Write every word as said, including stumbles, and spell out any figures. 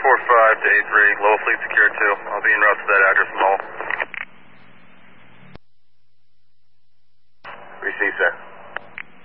four five to A three, Lowell Fleet Secure two. I'll be en route to that address in Lowell. Receive, sir.